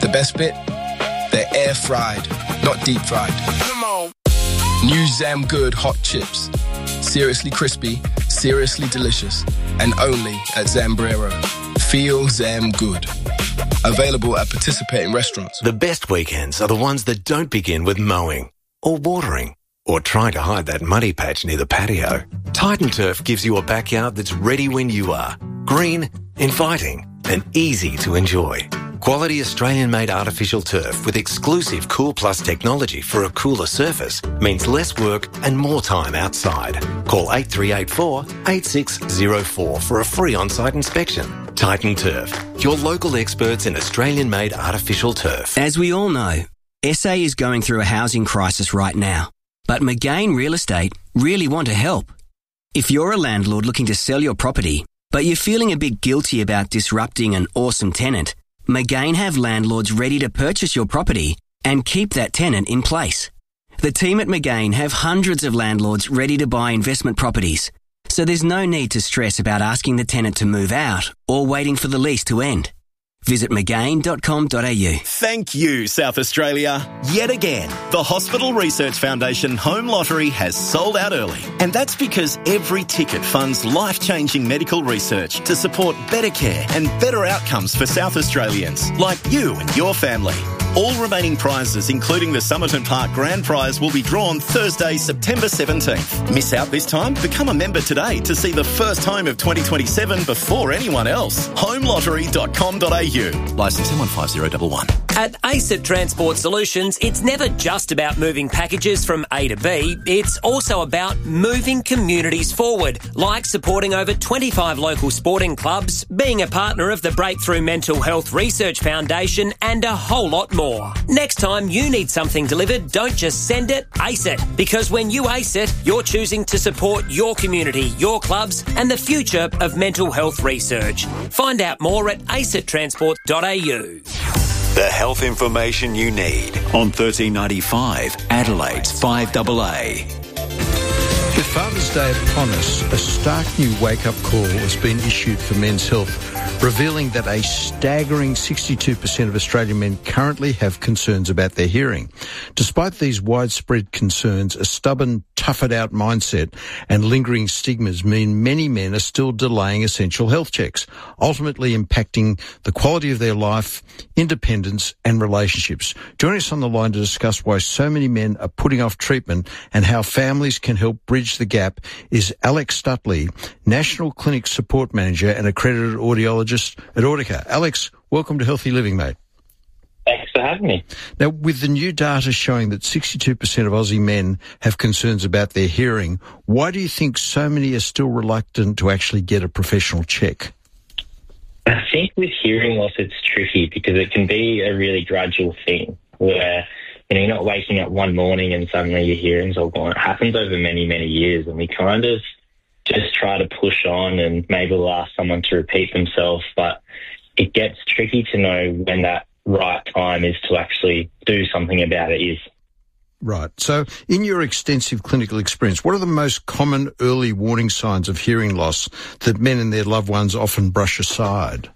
the best bit? They're air-fried, not deep-fried. Come on. New Zam Good hot chips. Seriously crispy, seriously delicious, and only at Zambrero. Feel Zam Good. Available at participating restaurants. The best weekends are the ones that don't begin with mowing or watering or trying to hide that muddy patch near the patio. Titan Turf gives you a backyard that's ready when you are. Green, inviting, and easy to enjoy. Quality Australian-made artificial turf with exclusive Cool Plus technology for a cooler surface means less work and more time outside. Call 8384 8604 for a free on-site inspection. Titan Turf, your local experts in Australian-made artificial turf. As we all know, SA is going through a housing crisis right now, but McGain Real Estate really want to help. If you're a landlord looking to sell your property, but you're feeling a bit guilty about disrupting an awesome tenant, McGain have landlords ready to purchase your property and keep that tenant in place. The team at McGain have hundreds of landlords ready to buy investment properties, so there's no need to stress about asking the tenant to move out or waiting for the lease to end. Visit McGain.com.au. Thank you, South Australia. Yet again, the Hospital Research Foundation Home Lottery has sold out early. And that's because every ticket funds life-changing medical research to support better care and better outcomes for South Australians, like you and your family. All remaining prizes, including the Somerton Park Grand Prize, will be drawn Thursday, September 17th. Miss out this time? Become a member today to see the first home of 2027 before anyone else. Homelottery.com.au. Licence M150111. At ACET Transport Solutions, it's never just about moving packages from A to B. It's also about moving communities forward, like supporting over 25 local sporting clubs, being a partner of the Breakthrough Mental Health Research Foundation, and a whole lot more. Next time you need something delivered, don't just send it, ACE it. Because when you ACE it, you're choosing to support your community, your clubs, and the future of mental health research. Find out more at acetransport.au. The health information you need on 1395 Adelaide's 5AA. With Father's Day upon us, a stark new wake-up call has been issued for men's health, revealing that a staggering 62% of Australian men currently have concerns about their hearing. Despite these widespread concerns, a stubborn, tough-it-out mindset and lingering stigmas mean many men are still delaying essential health checks, ultimately impacting the quality of their life, independence and relationships. Joining us on the line to discuss why so many men are putting off treatment and how families can help bridge the gap is Alex Stutley, National Clinic Support Manager and accredited audiologist at Audica. Alex, welcome to Healthy Living, mate. Thanks for having me. Now, with the new data showing that 62% of Aussie men have concerns about their hearing, why do you think so many are still reluctant to actually get a professional check? I think with hearing loss, it's tricky because it can be a really gradual thing where, you're not waking up one morning and suddenly your hearing's all gone. It happens over many, many years, and we kind of just try to push on and maybe we'll ask someone to repeat themselves, but it gets tricky to know when that right time is to actually do something about it is. Right. So in your extensive clinical experience, what are the most common early warning signs of hearing loss that men and their loved ones often brush aside?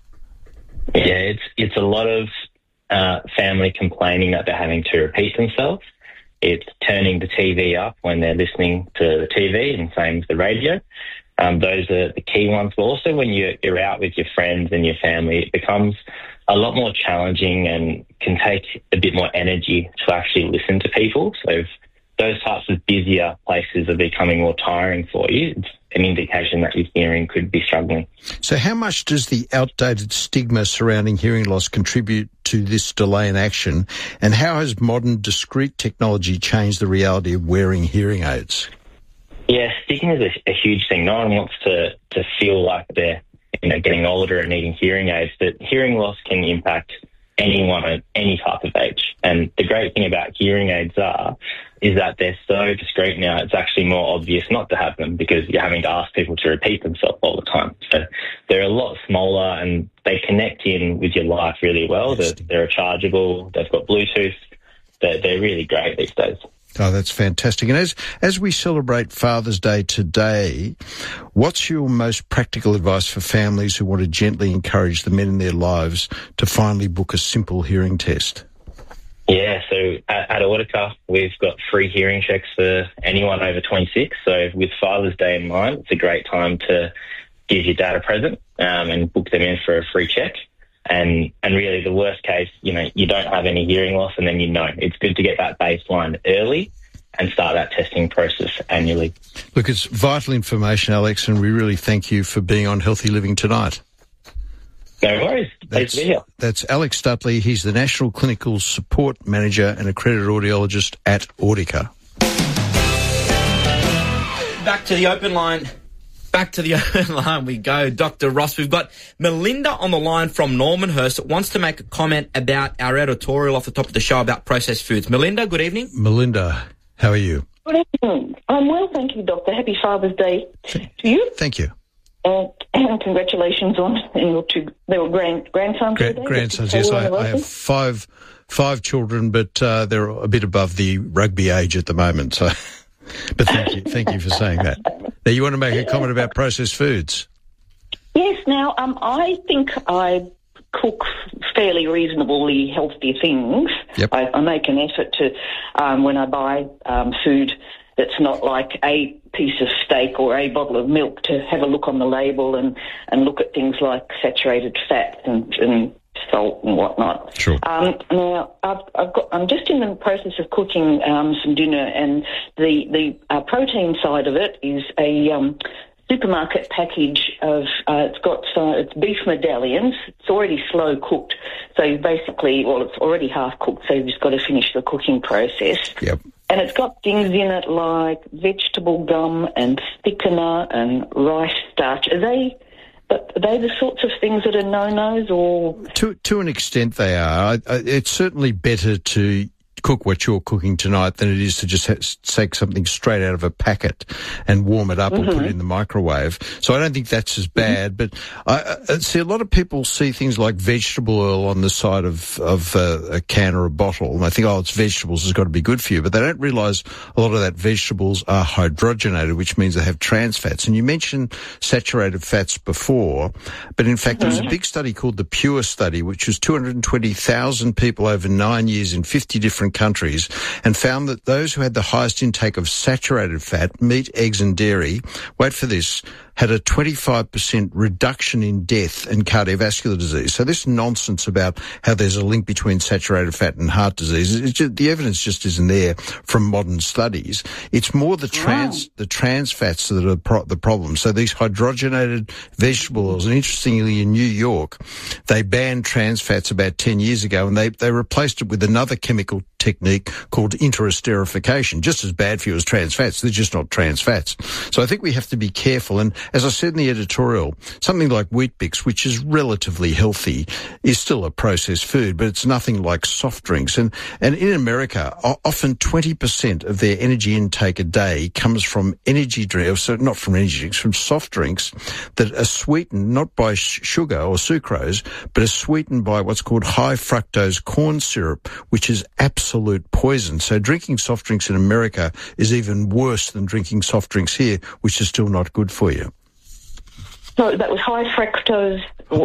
Yeah, it's a lot of family complaining that they're having to repeat themselves. It's turning the TV up when they're listening to the TV and same with the radio. Those are the key ones. But also when you're out with your friends and your family, it becomes a lot more challenging and can take a bit more energy to actually listen to people. So if those types of busier places are becoming more tiring for you, it's an indication that your hearing could be struggling. So how much does the outdated stigma surrounding hearing loss contribute to this delay in action? And how has modern discrete technology changed the reality of wearing hearing aids? Yeah, stigma is a huge thing. No one wants to feel like they're getting older and needing hearing aids, but hearing loss can impact anyone at any type of age. And the great thing about hearing aids is that they're so discreet now, it's actually more obvious not to have them because you're having to ask people to repeat themselves all the time. So they're a lot smaller and they connect in with your life really well. They're rechargeable, they've got Bluetooth, they're really great these days. Oh, that's fantastic. And as we celebrate Father's Day today, what's your most practical advice for families who want to gently encourage the men in their lives to finally book a simple hearing test? Yeah, so at Audica, we've got free hearing checks for anyone over 26. So with Father's Day in mind, it's a great time to give your dad a present and book them in for a free check. And really the worst case, you don't have any hearing loss, and then it's good to get that baseline early and start that testing process annually. Look, it's vital information, Alex, and we really thank you for being on Healthy Living tonight. No worries. Pleased to be here. That's Alex Dudley. He's the National Clinical Support Manager and accredited audiologist at Audica. Back to the open line we go. Dr. Ross, we've got Melinda on the line from Normanhurst that wants to make a comment about our editorial off the top of the show about processed foods. Melinda, good evening. Melinda, how are you? Good evening. I'm well, thank you, Doctor. Happy Father's Day to you. Thank you. And congratulations on your two grandsons. Grandsons, yes. I have five children, but they're a bit above the rugby age at the moment. So, but thank you for saying that. Now, you want to make a comment about processed foods? Yes. Now, I think I cook fairly reasonably healthy things. Yep. I make an effort to, when I buy food that's not like a piece of steak or a bottle of milk, to have a look on the label and look at things like saturated fat and salt and whatnot. Sure. Now, I'm just in the process of cooking some dinner, and the protein side of it is a supermarket package of it's beef medallions. It's already slow cooked, so basically, it's already half cooked, so you've just got to finish the cooking process. Yep. And it's got things in it like vegetable gum and thickener and rice starch. Are they the sorts of things that are no-nos, or? To an extent they are. It's certainly better to cook what you're cooking tonight than it is to just take something straight out of a packet and warm it up or put it in the microwave. So I don't think that's as bad. But I see a lot of people see things like vegetable oil on the side of a can or a bottle, and they think, it's vegetables, it's got to be good for you. But they don't realise a lot of that vegetables are hydrogenated, which means they have trans fats. And you mentioned saturated fats before, but in fact there was a big study called the PURE study, which was 220,000 people over 9 years in 50 different countries, and found that those who had the highest intake of saturated fat, meat, eggs and dairy, wait for this, had a 25% reduction in death and cardiovascular disease. So this nonsense about how there's a link between saturated fat and heart disease, the evidence just isn't there from modern studies. It's more the trans fats that are the problem. So these hydrogenated vegetable oils, and interestingly in New York, they banned trans fats about 10 years ago, and they replaced it with another chemical technique called interesterification, just as bad for you as trans fats. They're just not trans fats. So I think we have to be careful. And as I said in the editorial, something like Weet-Bix, which is relatively healthy, is still a processed food, but it's nothing like soft drinks. And in America, often 20% of their energy intake a day comes from energy drinks, so not from energy drinks, from soft drinks that are sweetened not by sugar or sucrose, but are sweetened by what's called high fructose corn syrup, which is absolute poison. So drinking soft drinks in America is even worse than drinking soft drinks here, which is still not good for you. So that was high fructose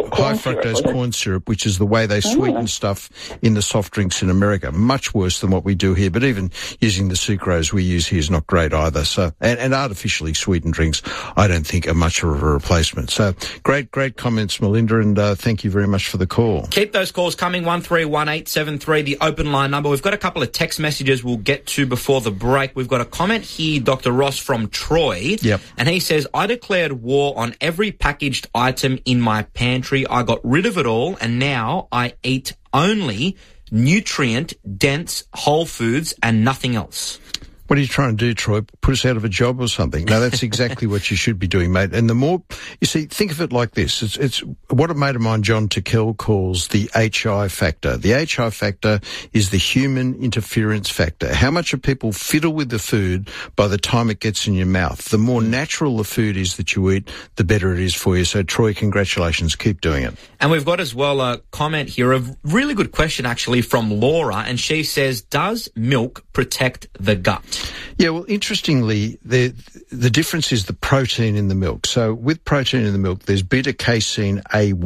corn syrup, which is the way they sweeten stuff in the soft drinks in America. Much worse than what we do here. But even using the sucrose we use here is not great either. So, and artificially sweetened drinks, I don't think are much of a replacement. So great comments, Melinda, and thank you very much for the call. Keep those calls coming, 131873, the open line number. We've got a couple of text messages we'll get to before the break. We've got a comment here, Dr. Ross from Troy. Yep. And he says, I declared war on every packaged item in my pantry. I got rid of it all, and now I eat only nutrient-dense whole foods and nothing else. What are you trying to do, Troy? Put us out of a job or something? No, that's exactly what you should be doing, mate. And the more, you see, think of it like this. It's what a mate of mine, John Tickell, calls the HI factor. The HI factor is the human interference factor. How much of people fiddle with the food by the time it gets in your mouth? The more natural the food is that you eat, the better it is for you. So, Troy, congratulations. Keep doing it. And we've got as well a comment here, a really good question actually from Laura, and she says, does milk protect the gut? Yeah, well, interestingly, the difference is the protein in the milk. So with protein in the milk, there's beta-casein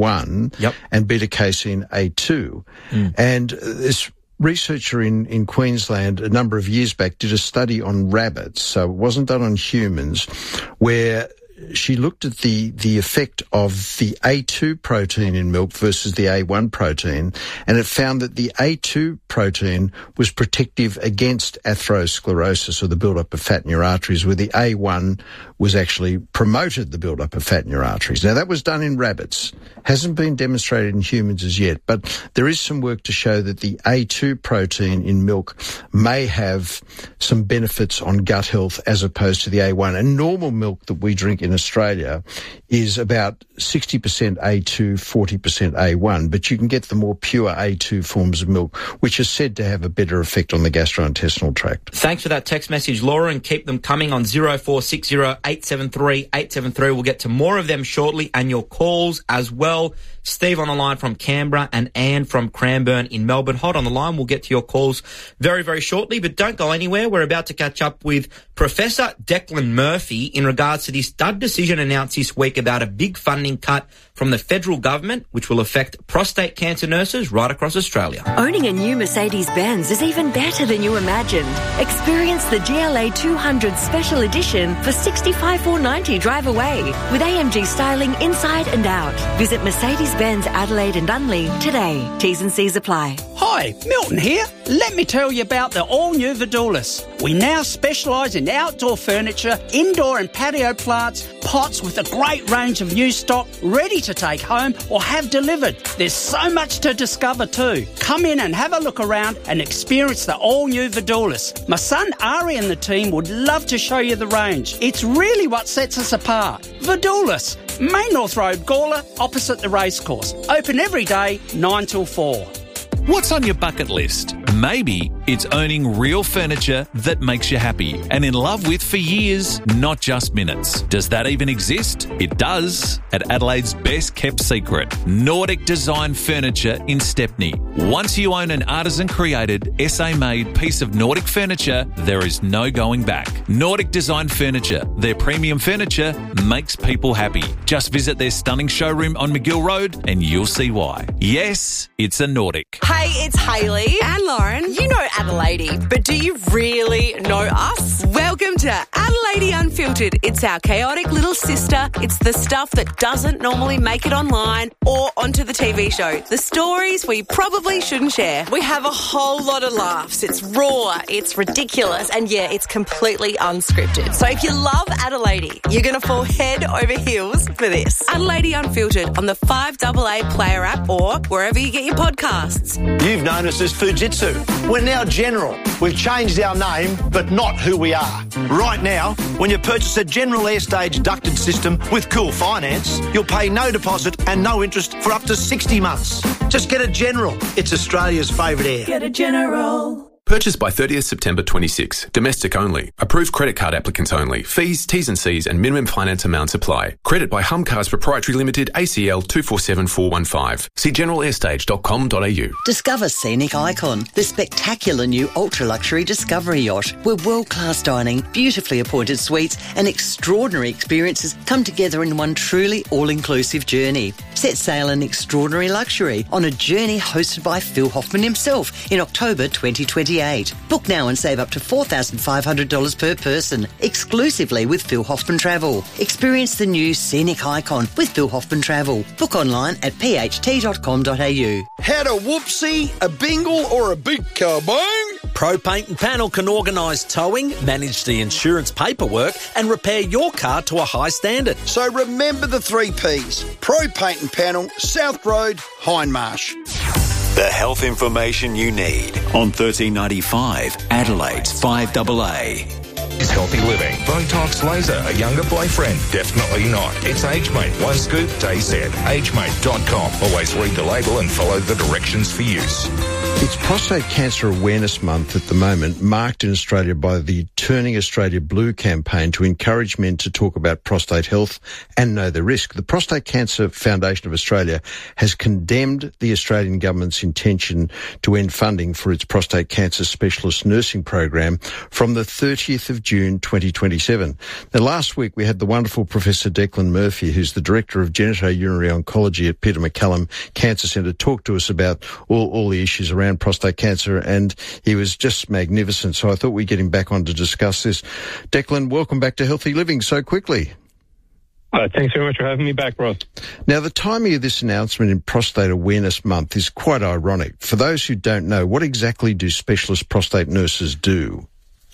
A1 and beta-casein A2. And this researcher in Queensland a number of years back did a study on rabbits, so it wasn't done on humans, where she looked at the effect of the A2 protein in milk versus the A1 protein, and it found that the A2 protein was protective against atherosclerosis, or the build-up of fat in your arteries, where the A1 was actually promoted the build-up of fat in your arteries. Now, that was done in rabbits. Hasn't been demonstrated in humans as yet, but there is some work to show that the A2 protein in milk may have some benefits on gut health as opposed to the A1. And normal milk that we drink in Australia is about 60% A2, 40% A1, but you can get the more pure A2 forms of milk, which are said to have a better effect on the gastrointestinal tract. Thanks for that text message, Laura, and keep them coming on 0460 873 873. We'll get to more of them shortly, and your calls as well. Steve on the line from Canberra and Anne from Cranbourne in Melbourne. Hold on the line. We'll get to your calls very, very shortly, but don't go anywhere. We're about to catch up with Professor Declan Murphy in regards to this stud decision announced this week about a big funding cut from the federal government, which will affect prostate cancer nurses right across Australia. Owning a new Mercedes-Benz is even better than you imagined. Experience the GLA 200 Special Edition for $65,490 drive away with AMG styling inside and out. Visit Mercedes-Benz Adelaide and Dunley today. T's and C's apply. Hi, Milton here. Let me tell you about the all-new Vidulis. We now specialise in outdoor furniture, indoor and patio plants, pots with a great range of new stock ready to take home or have delivered. There's so much to discover too. Come in and have a look around and experience the all-new Vidulis. My son Ari and the team would love to show you the range. It's really what sets us apart. Vidulis, Main North Road, Gawler, opposite the racecourse. Open every day, 9 till 4. What's on your bucket list? Maybe it's owning real furniture that makes you happy and in love with for years, not just minutes. Does that even exist? It does. At Adelaide's best kept secret, Nordic Design Furniture in Stepney. Once you own an artisan-created, SA-made piece of Nordic furniture, there is no going back. Nordic Design Furniture. Their premium furniture makes people happy. Just visit their stunning showroom on McGill Road and you'll see why. Yes, it's a Nordic. Hey, it's Hayley and Lauren. You know Adelaide, but do you really know us? Welcome to Adelaide Unfiltered. It's our chaotic little sister. It's the stuff that doesn't normally make it online or onto the TV show. The stories we probably shouldn't share. We have a whole lot of laughs. It's raw, it's ridiculous, and yeah, it's completely unscripted. So if you love Adelaide, you're going to fall head over heels for this. Adelaide Unfiltered on the 5AA Player app or wherever you get your podcasts. You've known us as Fujitsu. We're now General. We've changed our name, but not who we are. Right now, when you purchase a General Airstage ducted system with Cool Finance, you'll pay no deposit and no interest for up to 60 months. Just get a General. It's Australia's favourite air. Get a General. Purchased by 30th September 26. Domestic only. Approved credit card applicants only. Fees, T's and C's and minimum finance amounts apply. Credit by Hum Cars Proprietary Limited, ACL 247415. See generalairstage.com.au. Discover Scenic Icon, the spectacular new ultra-luxury Discovery yacht, where world-class dining, beautifully appointed suites and extraordinary experiences come together in one truly all-inclusive journey. Set sail in extraordinary luxury on a journey hosted by Phil Hoffman himself in October 2028. Book now and save up to $4,500 per person, exclusively with Phil Hoffman Travel. Experience the new Scenic Icon with Phil Hoffman Travel. Book online at pht.com.au. Had a whoopsie, a bingle or a big kabang? Pro Paint and Panel can organise towing, manage the insurance paperwork and repair your car to a high standard. So remember the 3 Ps. Pro Paint and Panel, South Road, Hindmarsh. The health information you need on 1395 Adelaide's 5AA. Is healthy living. Botox laser, a younger boyfriend? Definitely not. It's AgeMate. One scoop, day said. AgeMate.com. Always read the label and follow the directions for use. It's Prostate Cancer Awareness Month at the moment, marked in Australia by the Turning Australia Blue campaign to encourage men to talk about prostate health and know the risk. The Prostate Cancer Foundation of Australia has condemned the Australian government's intention to end funding for its prostate cancer specialist nursing program from the 30th of June 2027. Now, last week we had the wonderful Professor Declan Murphy, who's the Director of Genitourinary Oncology at Peter MacCallum Cancer Centre, talk to us about all the issues around prostate cancer, and he was just magnificent. So I thought we'd get him back on to discuss this. Declan, welcome back to Healthy Living so quickly. Thanks very much for having me back, Ross. Now, the timing of this announcement in Prostate Awareness Month is quite ironic. For those who don't know, what exactly do specialist prostate nurses do?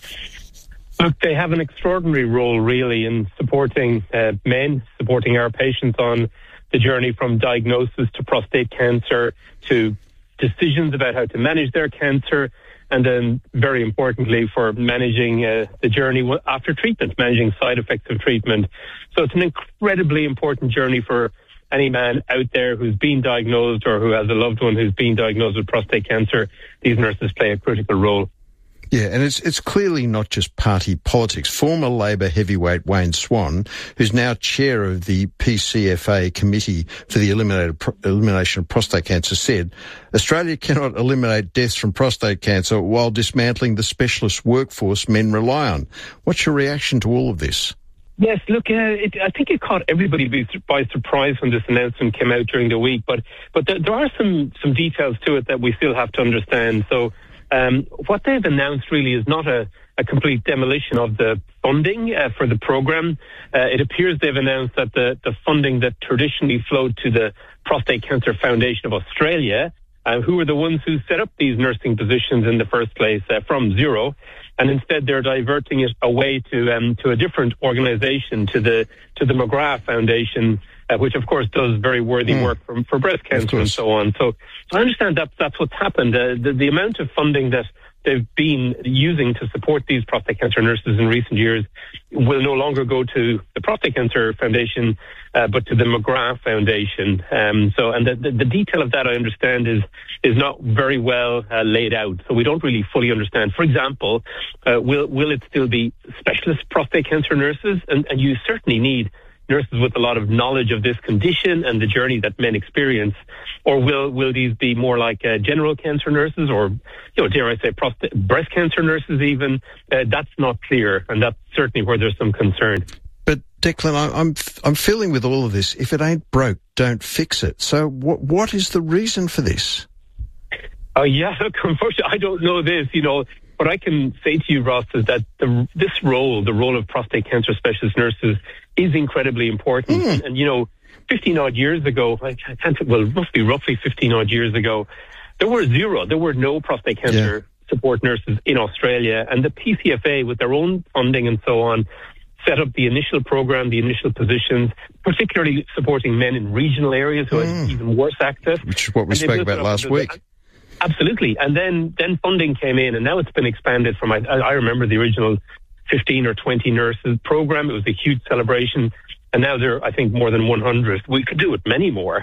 Look, they have an extraordinary role, really, in supporting men, supporting our patients on the journey from diagnosis to prostate cancer, to decisions about how to manage their cancer, and then, very importantly, for managing the journey after treatment, managing side effects of treatment. So it's an incredibly important journey for any man out there who's been diagnosed or who has a loved one who's been diagnosed with prostate cancer. These nurses play a critical role. Yeah, and it's clearly not just party politics. Former Labor heavyweight Wayne Swan, who's now chair of the PCFA Committee for the Elimination of Prostate Cancer, said, Australia cannot eliminate deaths from prostate cancer while dismantling the specialist workforce men rely on. What's your reaction to all of this? Yes, look, I think it caught everybody by surprise when this announcement came out during the week, but there are some details to it that we still have to understand. So what they've announced really is not a complete demolition of the funding for the program. It appears they've announced that the funding that traditionally flowed to the Prostate Cancer Foundation of Australia, who were the ones who set up these nursing positions in the first place from zero, and instead they're diverting it away to a different organisation, to the McGrath Foundation, which of course does very worthy work for breast cancer and so on. So I understand that's what's happened. The amount of funding that they've been using to support these prostate cancer nurses in recent years will no longer go to the Prostate Cancer Foundation, but to the McGrath Foundation. And the detail of that, I understand, is not very well laid out. So we don't really fully understand. For example, will it still be specialist prostate cancer nurses? And you certainly need nurses with a lot of knowledge of this condition and the journey that men experience, or will these be more like general cancer nurses, or dare I say breast cancer nurses even? That's not clear, and that's certainly where there's some concern. But Declan, I'm feeling with all of this, if it ain't broke, don't fix it. So what is the reason for this? Yeah, look, unfortunately, I don't know this. What I can say to you, Ross, is that the role of prostate cancer specialist nurses, is incredibly important. And 15-odd years ago, roughly 15-odd years ago, there were no prostate cancer support nurses in Australia. And the PCFA, with their own funding and so on, set up the initial program, the initial positions, particularly supporting men in regional areas who had even worse access. Which is what we spoke about last week. Absolutely. And then funding came in, and now it's been expanded from, I remember the original 15 or 20 nurses program. It was a huge celebration. And now there are, I think, more than 100. We could do it many more.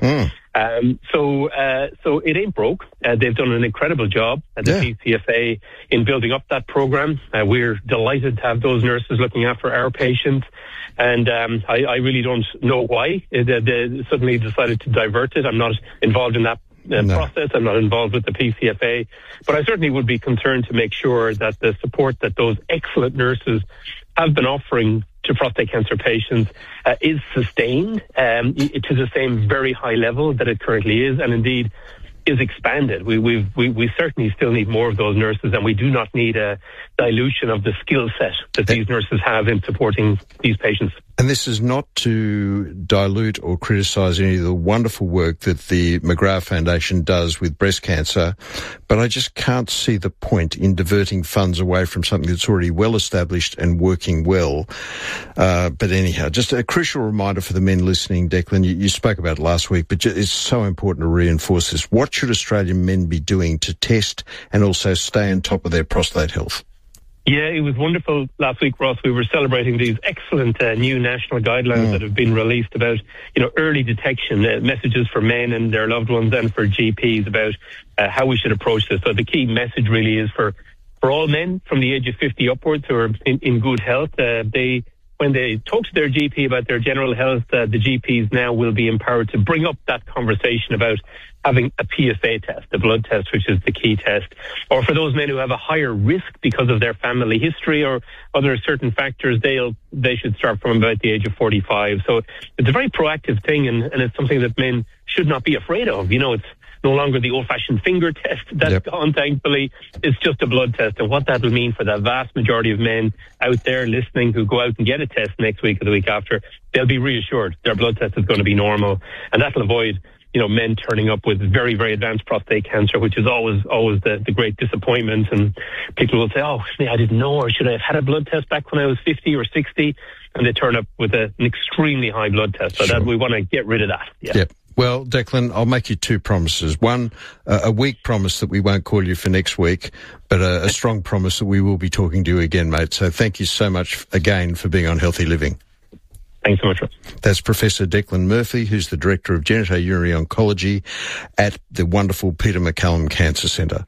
So it ain't broke. They've done an incredible job at the PCFA in building up that program. We're delighted to have those nurses looking after our patients. And I really don't know why they suddenly decided to divert it. I'm not involved in that process. I'm not involved with the PCFA, but I certainly would be concerned to make sure that the support that those excellent nurses have been offering to prostate cancer patients is sustained to the same very high level that it currently is, and indeed is expanded. We certainly still need more of those nurses, and we do not need a dilution of the skill set that these nurses have in supporting these patients. And this is not to dilute or criticise any of the wonderful work that the McGrath Foundation does with breast cancer, but I just can't see the point in diverting funds away from something that's already well established and working well. But anyhow, just a crucial reminder for the men listening, Declan, you spoke about it last week, but it's so important to reinforce this. What should Australian men be doing to test and also stay on top of their prostate health? Yeah, it was wonderful last week, Ross. We were celebrating these excellent new national guidelines that have been released about, early detection, messages for men and their loved ones and for GPs about how we should approach this. So the key message really is for all men from the age of 50 upwards who are in good health, when they talk to their GP about their general health, the GPs now will be empowered to bring up that conversation about having a PSA test, the blood test, which is the key test. Or for those men who have a higher risk because of their family history or other certain factors, they should start from about the age of 45. So it's a very proactive thing, and it's something that men should not be afraid of. It's no longer the old-fashioned finger test that's gone, thankfully. It's just a blood test. And what that will mean for the vast majority of men out there listening who go out and get a test next week or the week after, they'll be reassured their blood test is going to be normal. And that'll avoid, men turning up with very, very advanced prostate cancer, which is always the great disappointment. And people will say, oh, I didn't know, or should I have had a blood test back when I was 50 or 60? And they turn up with an extremely high blood test. So that we want to get rid of that. Yeah. Yep. Well, Declan, I'll make you two promises. One, a weak promise that we won't call you for next week, but a strong promise that we will be talking to you again, mate. So thank you so much again for being on Healthy Living. Thanks so much, Ross. That's Professor Declan Murphy, who's the Director of Genitourinary Oncology at the wonderful Peter MacCallum Cancer Centre.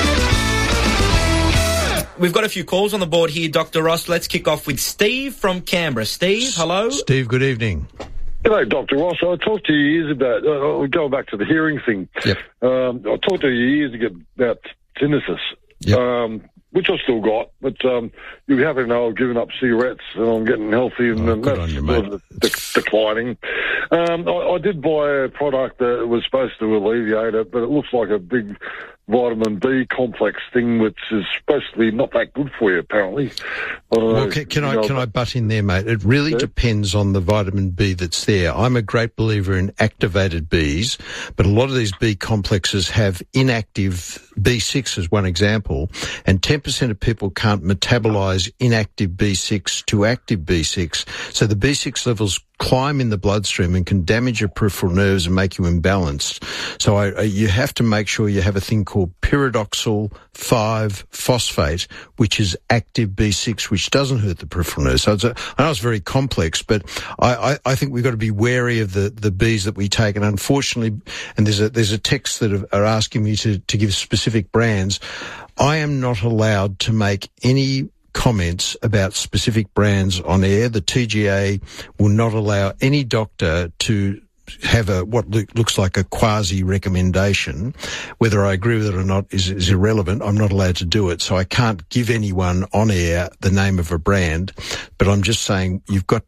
We've got a few calls on the board here, Dr. Ross. Let's kick off with Steve from Canberra. Steve, hello. Steve, good evening. G'day, Dr. Ross. I talked to you years about, going back to the hearing thing. Yep. I talked to you years ago about tinnitus, which I still got, but you'll be happy to know I've given up cigarettes and I'm getting healthy and that's declining. I did buy a product that was supposed to alleviate it, but it looks like a big vitamin B complex thing, which is supposed to be not that good for you, apparently. Well, can I butt in there, mate? It really depends on the vitamin B that's there. I'm a great believer in activated Bs, but a lot of these B complexes have inactive B6 as one example, and 10% of people can't metabolize inactive B6 to active B6. So the B6 levels climb in the bloodstream and can damage your peripheral nerves and make you imbalanced. So you have to make sure you have a thing called pyridoxal 5-phosphate, which is active B6, which doesn't hurt the peripheral nerves. So I know it's very complex, but I think we've got to be wary of the Bs that we take. And unfortunately, and there's a text that are asking me to give specific brands. I am not allowed to make any comments about specific brands on air. The TGA will not allow any doctor to have what looks like a quasi-recommendation. Whether I agree with it or not is irrelevant. I'm not allowed to do it, so I can't give anyone on air the name of a brand. But I'm just saying you've got